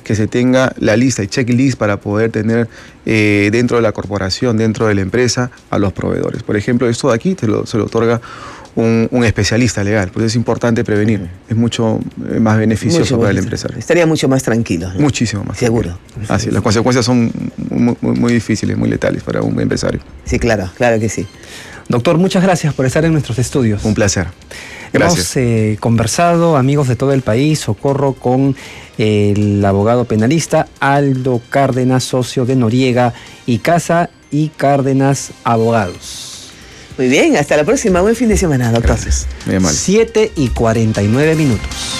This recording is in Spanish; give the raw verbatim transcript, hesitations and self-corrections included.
que se tenga la lista y checklist para poder tener eh, dentro de la corporación, dentro de la empresa, a los proveedores. Por ejemplo, esto de aquí te lo, se lo otorga un, un especialista legal, pues es importante prevenir, uh-huh. es mucho más beneficioso mucho para el empresario. Estaría mucho más tranquilo, ¿no? Muchísimo más. Seguro. Así, las consecuencias son muy, muy, muy difíciles, muy letales para un empresario. Sí, claro, claro que sí. Doctor, muchas gracias por estar en nuestros estudios. Un placer. Hemos Gracias. eh, conversado, amigos de todo el país, socorro con el abogado penalista Aldo Cárdenas, socio de Noriega y Casa y Cárdenas Abogados. Muy bien, hasta la próxima. Buen fin de semana, doctor. Gracias. Muy amable. siete y cuarenta y nueve minutos.